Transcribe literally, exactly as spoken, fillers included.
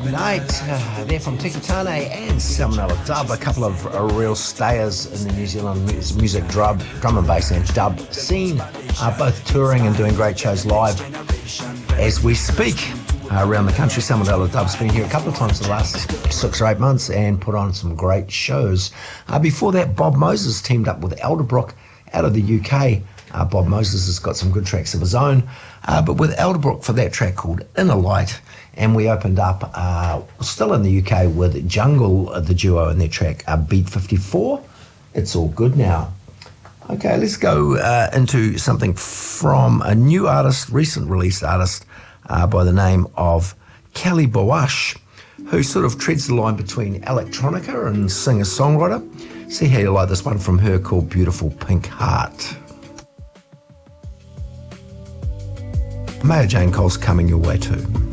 Midnight. Uh, they're from Tikitane and Salmonella Dub, a couple of uh, real stayers in the New Zealand mu- music drum, drum and bass and dub scene, uh, both touring and doing great shows live as we speak uh, around the country. Salmonella Dub's been here a couple of times in the last six or eight months and put on some great shows. Uh, before that, Bob Moses teamed up with Elderbrook out of the U K. Uh, Bob Moses has got some good tracks of his own, uh, but with Elderbrook for that track called Inner Light. And we opened up, uh, still in the U K, with Jungle, uh, the duo, and their track uh, Beat fifty-four. It's all good now. Okay, let's go uh, into something from a new artist, recent released artist uh, by the name of Kelly Boash, who sort of treads the line between electronica and singer-songwriter. See how you like this one from her called Beautiful Pink Heart. Mayor Jane Cole's coming your way too.